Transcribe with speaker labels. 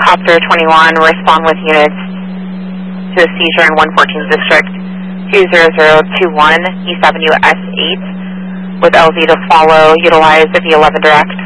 Speaker 1: Copter 21, respond with units to a seizure in 114th District, 20021 East Avenue S8, with LZ to follow, utilize the V11 direct.